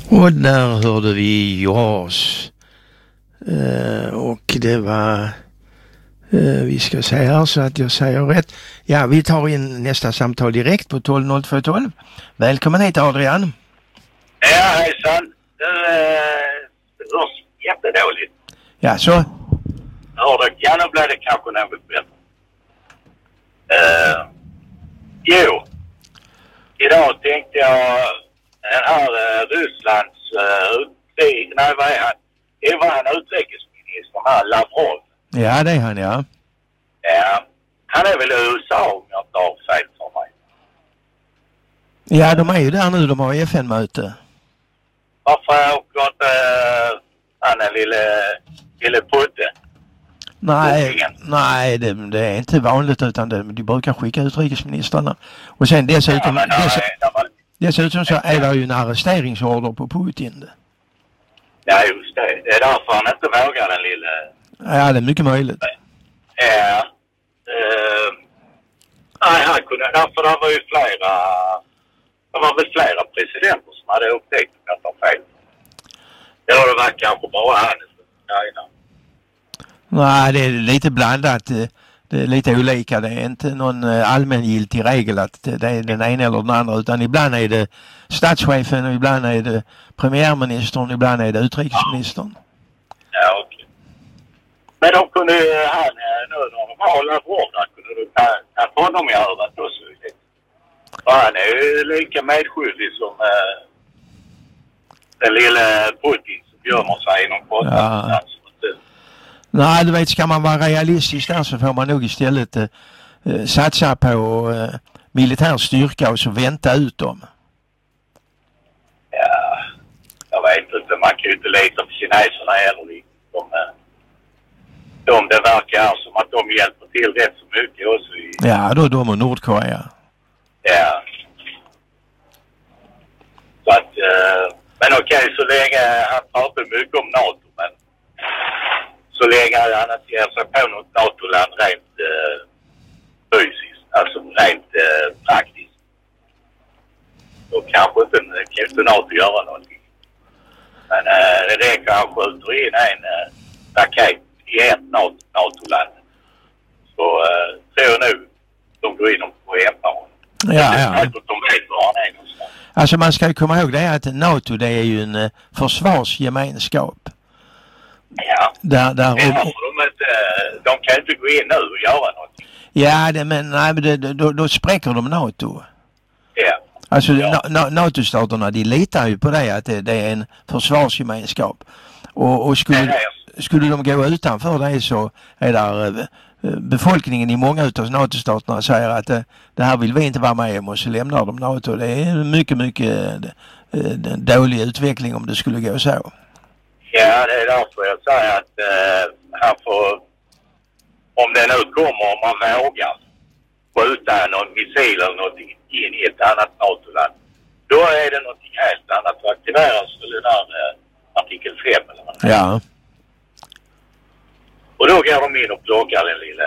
Och där hörde vi JAS. Och det var, vi ska säga här så att jag säger rätt. Ja, vi tar in nästa samtal direkt på 120212. Välkommen hit Adrian. Ja, hejsan. Det hörs jättedåligt. Ja, så? Ja, nu blir det kanske något bättre. Jo. Idag tänkte jag den här Rysslands vad är han? Det var han utrikesminister här, Lavrov. Ja, det är han, ja. Ja. Han är väl i USA om jag inte har fel för mig. Ja, de är ju där nu, de har FN-möte. Varför åker inte han är lille Putte? Nej, det är inte vanligt utan de brukar skicka utrikesministrarna. Och sen dessutom, dessutom så är det ju en arresteringsorder på Putin. Ja, just det. Det är därför han inte vågar den lille... Ja, det är mycket möjligt. Ja. Nej, han kunde... Därför det var ju flera... Det var väl flera presidenter som hade upptäckt att jag tar fel. Ja, det var kanske bara han. Nej, det är lite blandat. Det är lite olika. Det är inte någon allmängiltig regel att det är den ena eller den andra. Utan ibland är det statschefen och ibland är det premiärministern och ibland är det utrikesministern. Ja, okej. Men de kunde han nu när de har Lavrov där kunde du ta honom i örat också. Och han är ju lika medskyldig som den lilla Putin som gömmer sig i någon båt. Nej, du vet, ska man vara realistisk där så får man nog istället satsa på militär styrka och så vänta ut dem. Ja, jag vet inte. Man kan ju inte lita på kineserna heller. Det verkar som att de hjälper till rätt så mycket också. Ja, då de och Nordkorea. Ja. Så att, men okej, så länge han pratar mycket om NATO, men så länge han inte ger sig på något NATO-land rent fysiskt, alltså rent praktiskt. Då kanske inte NATO göra någonting. Men det räcker att skjuter in en raket i ett NATO-land. Så tror jag nu de går in på hembanan. Ja. De vet var han är någonstans. Alltså man ska komma ihåg det att NATO det är ju en försvarsgemenskap. Ja, de kan inte gå in nu och göra något. Ja, men då spräcker de NATO. Ja. Alltså NATO-staterna, de litar ju på det att det är en försvarsgemenskap. Och skulle de gå utanför det så är där befolkningen i många utav NATO-staterna säger att det här vill vi inte vara med om och så lämnar de NATO. Det är mycket dålig utveckling om det skulle gå så. Ja, det är därför jag säger att han får, om det nu kommer, om man vågar skjuta någon missil eller någonting in i ett annat NATO-land, då är det någonting helt annat. För aktiveras väl den där artikel 5 eller vad. Ja. Och då går de in och plockar den lilla...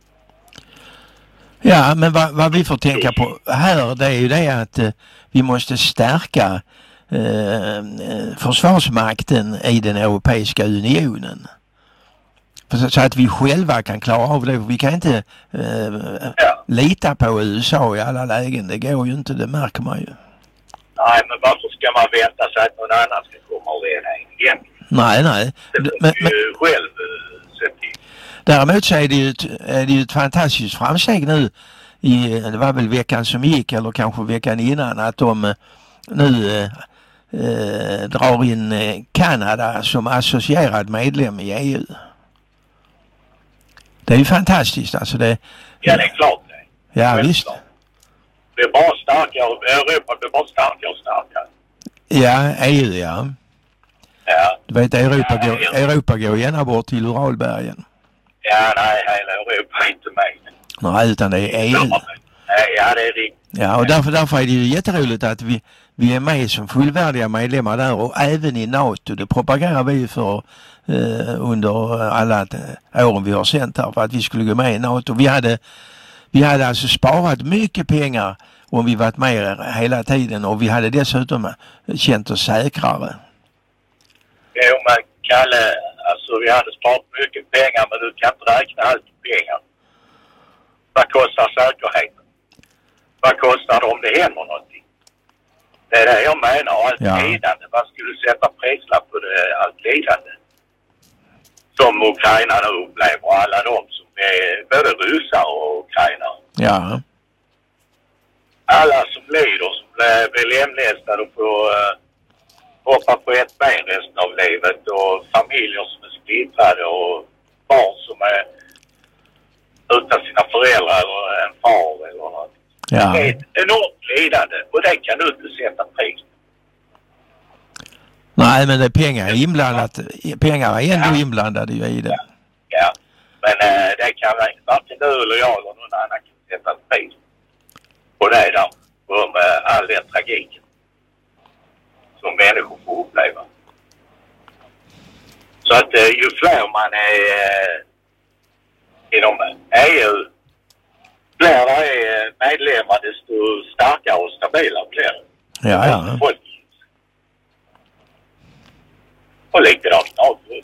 Ja, men vad vi får tänka på här, det är ju det att vi måste stärka försvarsmakten i den Europeiska unionen. Så att vi själva kan klara av det. Vi kan inte lita på USA i alla lägen. Det går ju inte, det märker man ju. Nej, men varför ska man vänta sig att någon annan ska komma och rena in igen? Nej. Men själv se till. Däremot så är det ju ett fantastiskt framsteg nu. Det var väl veckan som gick eller kanske veckan innan att de nu drar in Kanada som associerad medlem i EU. Det är ju fantastiskt alltså det. Ja, det är klart det. Ja, visst. Det är bara starkare. Europa blir bara starkare och starkare. Ja, EU, ja. Ja. Du vet, Europa går gärna bort till Uralbergen. Ja, nej, hela Europa är inte med. Nej, utan det är EU. Ja, det är riktigt. Ja, och därför är det ju jätteroligt att vi är med som fullvärdiga medlemmar där och även i NATO. Det propagerar vi för under alla åren vi har sänt här för att vi skulle gå med i NATO. Vi hade alltså sparat mycket pengar om vi varit med hela tiden och vi hade dessutom känt oss säkrare. Jo, men Kalle, alltså vi hade sparat mycket pengar, men du kan inte räkna allt pengar. Vad kostar säkerheten? Vad kostar det om det händer någonting? Det är det jag menar, allt lidande. Vad skulle du sätta prislapp på det, allt lidande? Som Ukraina nu upplever, alla de som är både ryssar och ukrainare. Ja. Alla som lider, som blir lemlästade och får hoppa på ett ben resten av livet, och familjer som är splittrade och barn som är utan sina föräldrar eller en far eller något. Ja. Det är ett enormt lidande och det kan du inte sätta pris. Nej, men det är pengar inblandat. Pengar är ändå inblandade i det. Ja, men det kan varken du eller jag eller någon annan kan sätta pris på det där. Om all den tragiken som människor får uppleva. Så att ju fler man är inom EU, fler är medlemmar, desto starkare och stabilare blir det. Ja. Folk. Och likadant NATO.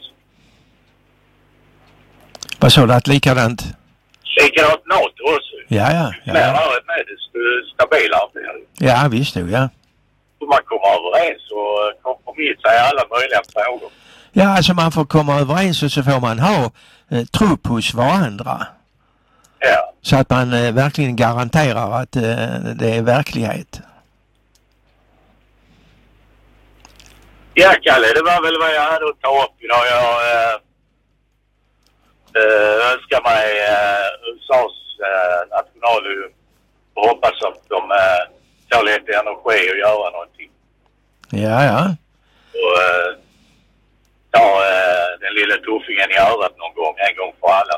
Vad sa du, att likadant? Likadant NATO också. Ja. Fler är med, desto stabilare blir det. Ja, visst då, ja. Och man kommer överens och kompromissar i alla möjliga frågor. Ja, alltså man får komma överens och så får man ha trupp hos varandra. Ja. Så att man verkligen garanterar att det är verklighet. Ja, Kalle, det var väl vad jag hade att ta upp idag. Jag önskar mig USAs nationalhymn och hoppas att de tar lite energi och göra någonting. Ja. Och ta den lilla tuffingen i örat en gång för alla.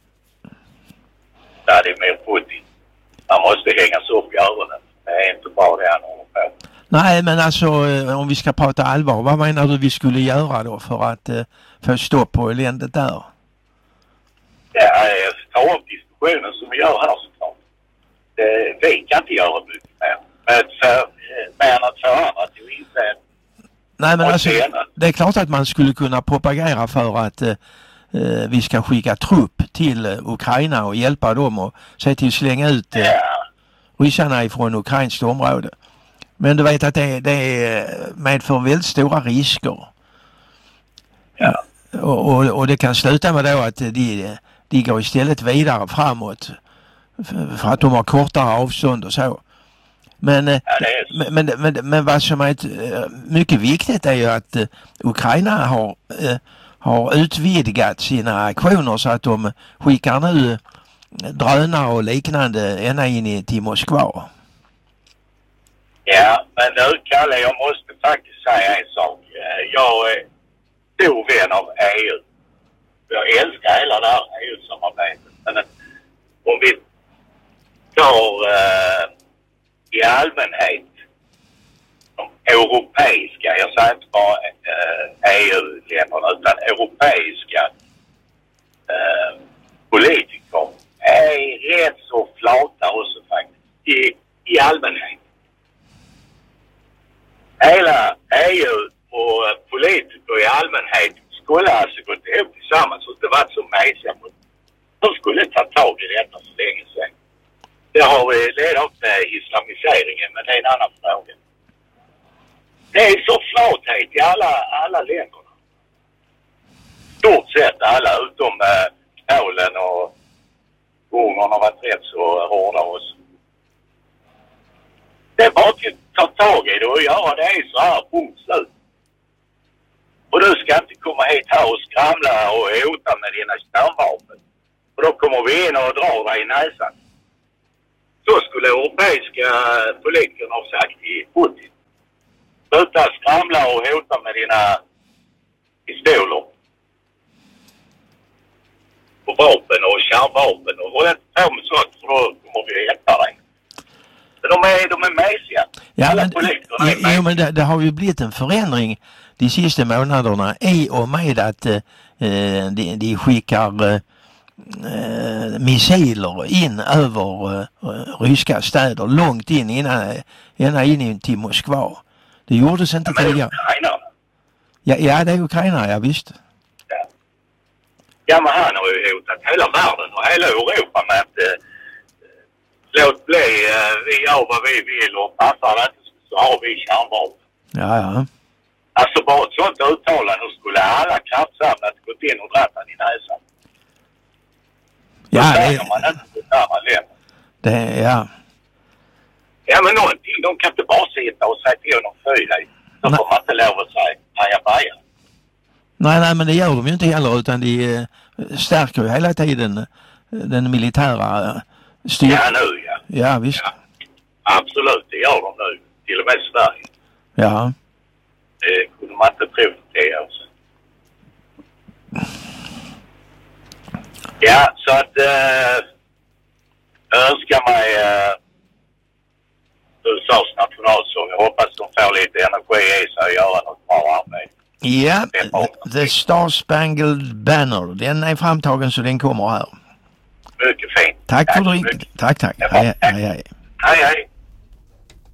Där det är mer Putin. Han måste hängas upp i öronen. Det är inte bara det han håller på. Nej, men alltså om vi ska prata allvar, vad menar du vi skulle göra då för att få stopp på eländet där? Ja, ta upp diskussionen som vi gör här såklart. Vi kan inte göra mycket mer. Men att få andra till att inse. Nej, men alltså, det är klart att man skulle kunna propagera för att vi ska skicka trupp till Ukraina och hjälpa dem och se till att slänga ut ryssarna ifrån ukrainskt område. Men du vet att det medför väldigt stora risker. Ja. Och det kan sluta med då att de går istället vidare framåt för att de har kortare avstånd och så. Men vad som är mycket viktigt är ju att Ukraina har utvidgat sina aktioner så att de skickar nu drönare och liknande ända in till Moskva. Ja, men nu Kalle, jag måste faktiskt säga en sak. Jag är stor vän av EU. Jag älskar hela det här EU-samarbetet. Men om vi tar i allmänhet de europeiska, jag säger inte bara EU-länderna utan europeiska politiker är rätt så flata också faktiskt i allmänhet. Hela EU och politiker i allmänhet skulle alltså gått ihop tillsammans och det var så mejsiga. De skulle ta tag i detta så länge sedan. Det har ledat upp med islamiseringen, men det är en annan fråga. Det är så flathet i alla länderna. Stort sett alla utom Polen och Ungern har varit rätt så hårda också. Det är bara att ta tag i det och göra det är så här, punkt slut. Och du ska inte komma hit här och skramla och hota med dina kärnvapen. Och då kommer vi in och drar dig i näsan. Så skulle europeiska politikerna ha sagt i Putin. Sluta skramla och hota med dina pistoler. Och vapen och kärnvapen. Och håll inte på med sånt för då kommer vi hjälpa dig. De är mesiga. Ja, men det har ju blivit en förändring de sista månaderna i och med att de skickar missiler in över ryska städer långt in ända in till Moskva. Det gjordes inte tidigare. Ja, det är Ukraina, ja visst. Ja, men han har ju hotat hela världen och hela Europa med att låt bli, vi gör vad vi vill och passar det inte så har vi kärnvapen. Ja. Alltså bara ett sånt uttalande skulle alla kraftsamlat gått in och dratt han i näsan. Ja, det man inte där man lämnar. Det, ja. Ja, men någonting, de kan inte bara sitta och säga till honom fy dig. Då får man inte lov att säga paja. Nej, men det gör de ju inte heller utan de stärker ju hela tiden den militära styrkan. Ja, nu ja. Ja, visst. Ja. Absolut, det gör de nu. Till och med Sverige. Ja. Det kunde man inte tro för 10 år sedan. Ja, så att jag önskar mig USAs nationalsång. Jag hoppas de får lite energi i sig och göra något bra arbete. Ja, The Star Spangled Banner. Den är framtagen så den kommer här. Mycket fint. Tack för det. Tack. Hej. Hej.